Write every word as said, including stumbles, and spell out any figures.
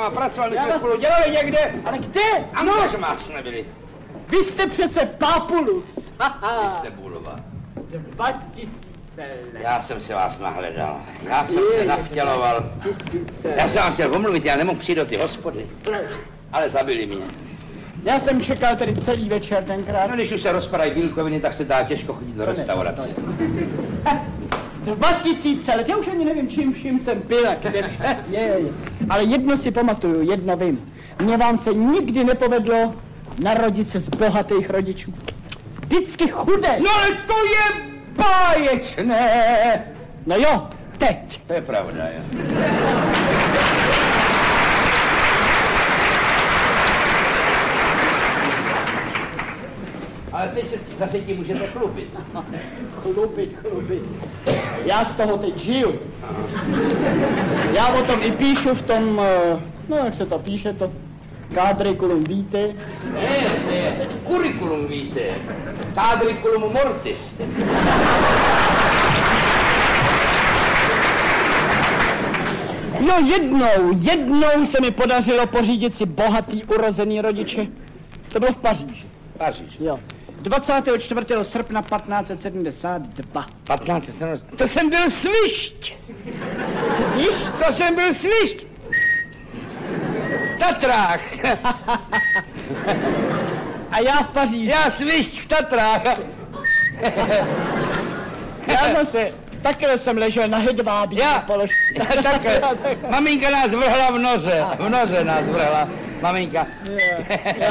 váma pracoval, my jsme spolu dělali někde. Ale kde? Ano, že máš nebyli. Vy jste přece Pápulus. Vy jste Bůlova. Dva tisíce let. Já jsem se vás nahledal. Já jsem se navtěloval. Tisíce. Já jsem vám chtěl omluvit, já nemohl přijít do ty hospody. Ale zabili mě. Já jsem čekal tady celý večer tenkrát. No, když už se rozpadají bílkoviny, tak se dá těžko chodit do restaurace. Dva tisíce let, já už ani nevím, čím vším jsem byl a kde vše. Jej. Ale jedno si pamatuju, jedno vím. Mně vám se nikdy nepovedlo narodit se z bohatých rodičů. Vždycky chudé. No ale to je báječné. No jo, teď. To je pravda, jo. Ale teď se zase tím můžete chlubit. Chlubit, chlubit. Já z toho teď žiju. Já o tom i píšu v tom, no jak se to píše, to Quadriculum vitae. Ne, ne, curriculum vitae. Quadriculum mortis. No jednou, jednou se mi podařilo pořídit si bohatý urozený rodiče. To bylo v Paříži. Paříž. Jo. dvacátého čtvrtého srpna patnáct set sedmdesát dva. patnáct set sedmdesát dva. To jsem byl svišť. Svišť? To jsem byl svišť. V Tatrách. A já v Paříži. Já svišť v Tatrách. Já zase, takhle jsem ležel na hedvábí. Já, takhle. Maminka nás vrhla v noře. V noře nás vrhla. Maminka. Yeah.